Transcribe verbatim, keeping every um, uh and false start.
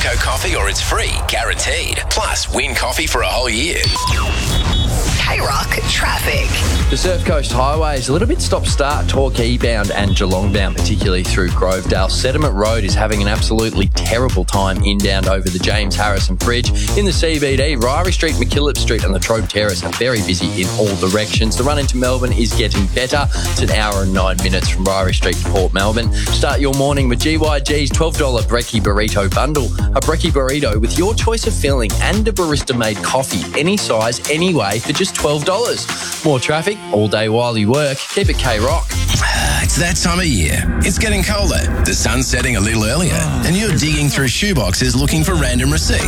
Burrito coffee or it's free, guaranteed. Plus, win coffee for a whole year. K-Rock traffic. The Surf Coast Highway is a little bit stop-start, Torquay bound and Geelong bound, particularly through Grovedale. Sediment Road is having an absolutely terrible time inbound over the James Harrison Bridge. In the C B D, Ryrie Street, McKillop Street and the Trobe Terrace are very busy in all directions. The run into Melbourne is getting better. It's an hour and nine minutes from Ryrie Street to Port Melbourne. Start your morning with G Y G's twelve dollars Brekkie Burrito Bundle. A Brekkie Burrito with your choice of filling and a barista-made coffee, any size, any way, for just twelve dollars. More traffic all day while you work. Keep it K-Rock. It's that time of year. It's getting colder. The sun's setting a little earlier, and you're digging through shoeboxes looking for random receipts.